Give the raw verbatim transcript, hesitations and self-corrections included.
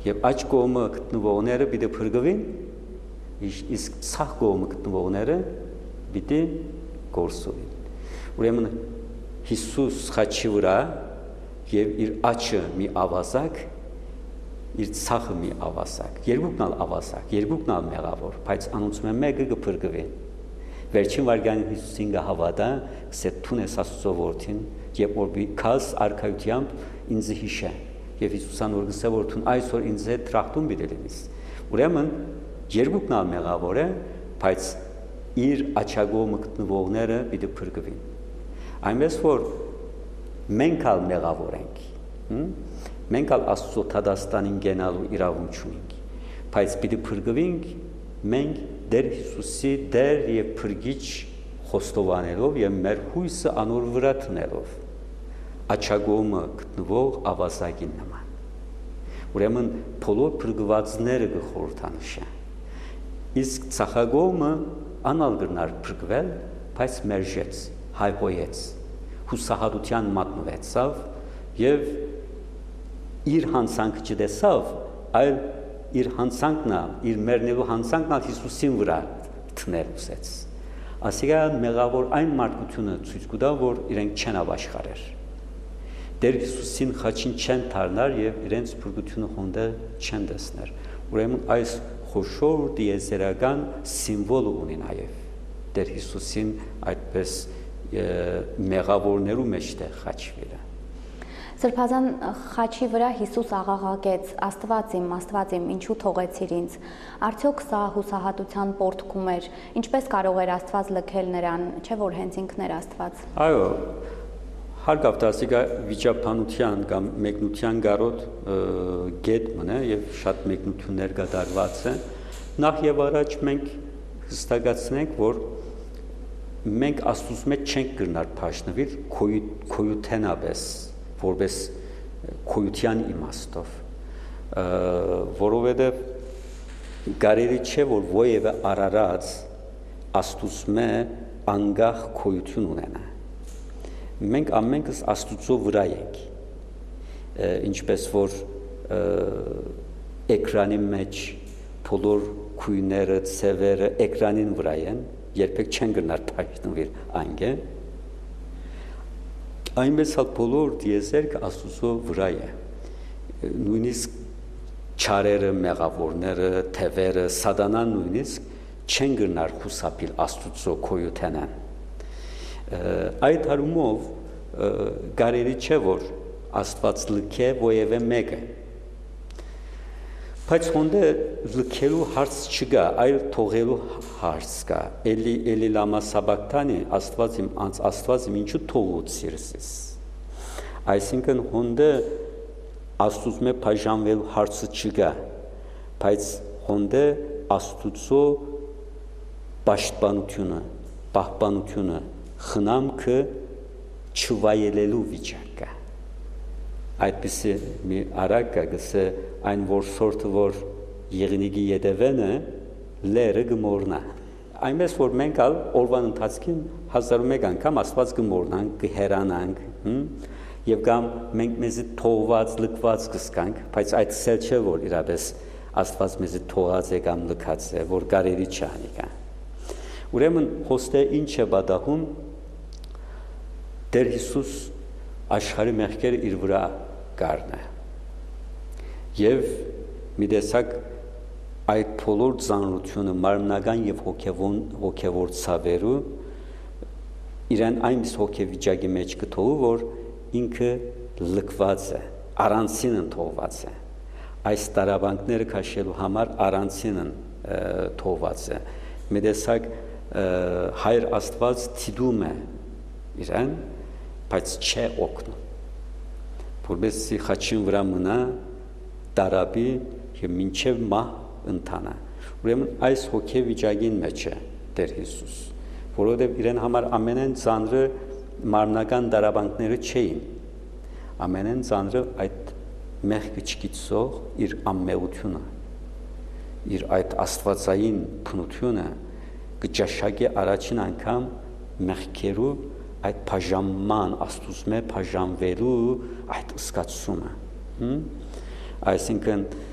Եվ աջ կողմը գտնվողները պիտի փրկվին, իսկ ցախ կողմը գտնվողները պիտի կորսուին։ Ուրեմն Հիսուս խաչի վրա եւ իր աչը մի ավազակ, իր ցախը մի ավազակ, երկուքն ալ ավազակ, երկուքն ալ մեղավոր, բայց անոնցմե մեկը կփրկվի։ Վերջին վարքյանին Հիսուսին կհավատա, կսե թունես Աստծո որդին, եւ որ քաս արքայությամբ ինձ հիշե։ Եվ Հիսուսան որ գսե որ թուն այսօր ինձ հետ տրախտում պիտի լինես։ Ուրեմն երկուքն ալ մեղավոր է, բայց իր աչագոմը գտնվողները պիտի փրկվին։ Այնպես որ մենք ալ մեղավոր ենք, մենք ալ Աստծո թադաստանին գնալու իրավունք չունենք, բայց պիտի փրկվենք մենք Դեր Հիսուսի դեր եւ փրկիչ խոստովանելով եւ մեր հույսը անոր վրա տնելով աչագոմը գտնվող ավազակին նման։ Ուրեմն բոլոր փրկվածները կխորհրդանշեն։ Իսկ ցախագոմը անալ գրնար փրկվել, բայց մերժեց, հայհոյեց, հուսահատության մատնվեցավ եւ իր հանցանքը չտեսավ, այլ իր հանցանքն, իր մեռնելու հանցանքն Հիսուսին վրա թնել ուսեց։ Ասիկա մեղավոր այն մարդկությունը ցույց կտա, որ իրենք չեն ապաշխարեր։ Դեր Հիսուսին խաչին չեն թարնար եւ իրենց փրկությունը խոնդը չեն տեսներ։ Ուրեմն այս խոշոր դիեզերական սիմվոլը ունի նաեւ։ Դեր Հիսուսին այդպես մեղավորներու մեջտեղ խաչվելը։ Սրբազան խաչի վրա Հիսուս աղաղակեց. Աստված իմ, Աստված իմ, ինչու թողեցիր ինձ։ Արդյոք սա հուսահատության պորտքում էր, ինչպես կարող էր Աստված լքել նրան, չէ՞ որ հենց ինքն էր Աստված։ Այո, հարկավ դասիկա վիճաբանության կամ մեկնության գարոտ գետ մնա եւ շատ մեկնություններ կատարված է։ Նախ եւ առաջ մենք հստակացնենք, որ մենք Աստծուց մեջ չենք գրնար փաշնվել քոյութենաբես որպես քոյության իմաստով, որովհետև կարելի չէ, որ ովևէ արարած Աստծո անգախ քոյություն ունենա։ Մենք ամենքս Աստծո վրա ենք, ինչպես որ էկրանի մեջ բոլոր քույները, ցևերը էկրանին վրա են, երբեք չեն գնար փաշնվել անգե։ Այնպես հալ բոլոր դիեզերքը Աստծո վրա է, նույնիսկ չարերը, մեղավորները, թևերը, սատանան նույնիսկ չեն գնար խուսափիլ Աստծո քոյութենը։ Այդ հարումով կարելի չէ, որ Աստված լքե ովևէ մեկը։ Բայց հոնդե լքելու հարց չկա, այլ թողելու հարց կա։ Էլի էլի լամա սաբակտանի Աստված իմ անց Աստված իմ ինչու թողուցիր ես։ Այսինքն հոնդե Աստծուց մե բաժանվելու հարցը չկա, բայց հոնդե Աստծո պաշտպանությունը, պահպանությունը, խնամքը չվայելելու վիճակ կա։ Այդպիսի մի արագ կա գսե այն որ սորտը որ եղնիկի ետևեն է լերը գմորնա։ Այնպես որ մենք ալ օրվան ընթացքին հազար ու մեկ անգամ Աստված գմորնանք, կհերանանք, եւ կամ մենք մեզի թողված, լքված կսկանք, բայց այդ սել չէ որ իրապես Աստված մեզի թողած է կամ լքած է, որ կարելի չի անի կա։ Ուրեմն հոստե ինչ է բադահում Դեր Հիսուս աշխարհի մեղքերը իր վրա կառնա։ Եվ մի տեսակ այդ բոլոր ծանրությունը մարմնական եւ հոգեվոր ցավերու իրեն այնպես հոգեվիճակի մեջ կթողու, որ ինքը լքված է, առանցին ընթողված է։ Այս տարաբանքները քաշելու համար առանցին ընթողված է։ Մի տեսակ հայր Աստված թիդում է իրեն, բայց չէ օգնում։ Որպեսզի խաչին վրա մնա տարաբի եւ մինչեւ մահ ընթանա։ Ուրեմն այս հոգեվիճակին մեջ է Տեր Հիսուս, որովհետեւ իրեն համար ամենեն ծանրը մարմնական դարաբանքները չէին։ Ամենեն ծանրը այդ մեղքը չգիտող իր ամմեությունը, իր այդ աստվածային փնությունը կճաշակի առաջին անգամ մեղքերու այդ բաժանման Աստծո մե բաժանվելու այդ սկացումը։ Այսինքն